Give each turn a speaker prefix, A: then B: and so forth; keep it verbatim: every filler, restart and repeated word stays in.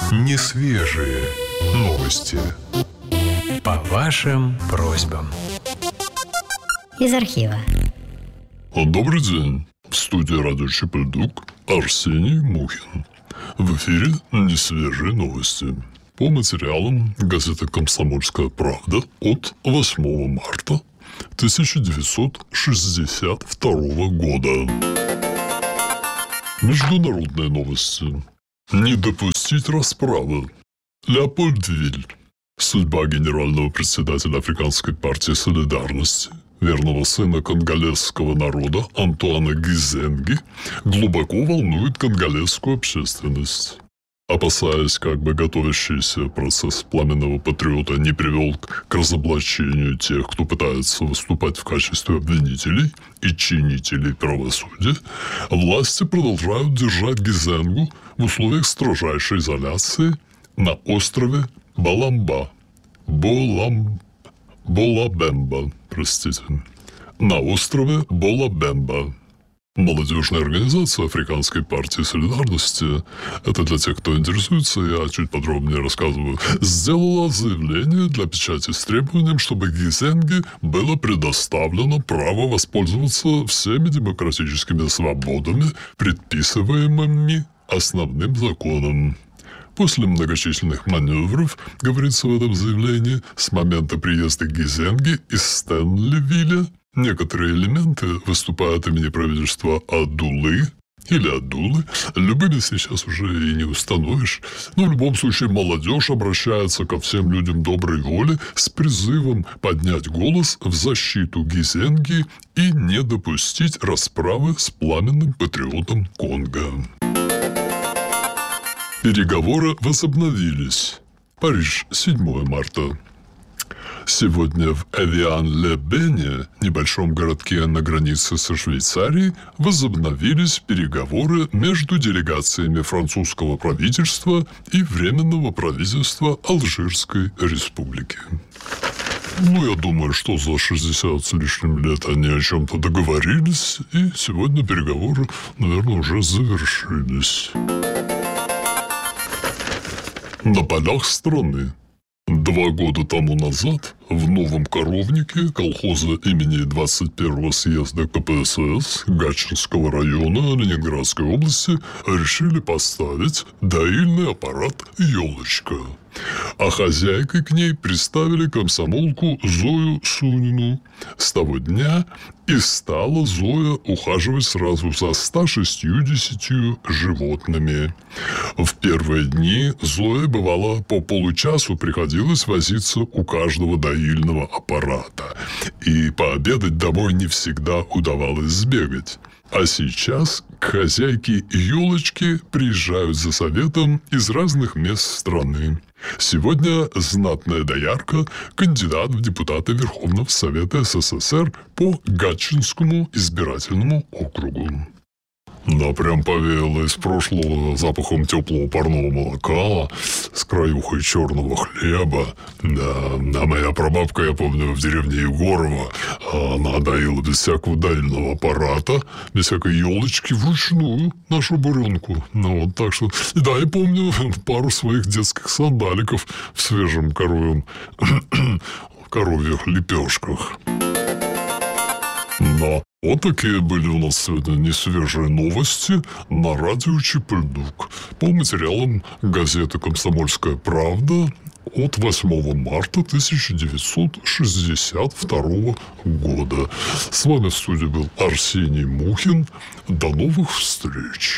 A: Несвежие новости.
B: По вашим просьбам.
C: Из архива.
D: Добрый день. В студии радио Чепельдук Арсений Мухин. В эфире несвежие новости. По материалам газеты «Комсомольская правда» от восьмого марта тысяча девятьсот шестьдесят второго года. Международные новости. Не допустить расправы. Леопольд Виль. Судьба генерального председателя Африканской партии солидарности, верного сына конголезского народа Антуана Гизенги, глубоко волнует конголезскую общественность. Опасаясь, как бы готовящийся процесс пламенного патриота не привел к разоблачению тех, кто пытается выступать в качестве обвинителей и чинителей правосудия, власти продолжают держать Гизенгу в условиях строжайшей изоляции на острове Баламба. Болам... Болабемба, простите. На острове Болабемба. Молодежная организация Африканской партии солидарности, это для тех, кто интересуется, я чуть подробнее рассказываю, сделала заявление для печати с требованием, чтобы Гизенге было предоставлено право воспользоваться всеми демократическими свободами, предписываемыми основным законом. После многочисленных маневров, говорится в этом заявлении, с момента приезда Гизенги из Стэнливилля, некоторые элементы выступая от имени правительства Адулы или Адулы, любыми сейчас уже и не установишь, но в любом случае молодежь обращается ко всем людям доброй воли с призывом поднять голос в защиту Гизенги и не допустить расправы с пламенным патриотом Конго. Переговоры возобновились. Париж, седьмого марта. Сегодня в Эвиан-ле-Бене, небольшом городке на границе со Швейцарией, возобновились переговоры между делегациями французского правительства и Временного правительства Алжирской республики. Ну, я думаю, что за шестьдесят с лишним лет они о чем-то договорились, и сегодня переговоры, наверное, уже завершились. На полях страны. Два года тому назад в Новом Коровнике колхоза имени двадцать первого съезда ка пэ эс эс Гатчинского района Ленинградской области решили поставить доильный аппарат «Елочка». А хозяйкой к ней приставили комсомолку Зою Сунину. С того дня и стала Зоя ухаживать сразу за ста шестьюдесятью животными. В первые дни Зое, бывало, по получасу приходилось возиться у каждого доильного аппарата. И пообедать домой не всегда удавалось сбегать. А сейчас к хозяйке Елочки приезжают за советом из разных мест страны. Сегодня знатная доярка, кандидат в депутаты Верховного Совета эс эс эс эр по Гатчинскому избирательному округу. Да, прям повеяло из прошлого запахом теплого парного молока с краюхой черного хлеба. Да, а моя прабабка, я помню, в деревне Егорова, она доила без всякого доильного аппарата, без всякой елочки вручную нашу буренку. Ну, вот так что... Да, я помню пару своих детских сандаликов в свежем коровьем... коровьих лепешках. Но вот такие были у нас сегодня несвежие новости на радио Чепельдук по материалам газеты «Комсомольская правда» от восьмого марта тысяча девятьсот шестьдесят второго года. С вами в студии был Арсений Мухин. До новых встреч!